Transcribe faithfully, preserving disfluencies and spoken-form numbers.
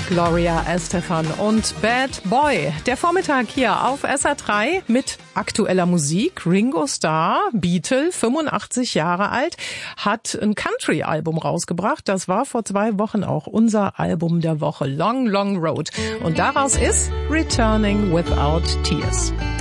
Gloria Estefan und Bad Boy. Der Vormittag hier auf S R drei mit aktueller Musik. Ringo Starr, Beatle, fünfundachtzig Jahre alt, hat ein Country-Album rausgebracht. Das war vor zwei Wochen auch unser Album der Woche, Long, Long Road. Und daraus ist Returning Without Tears.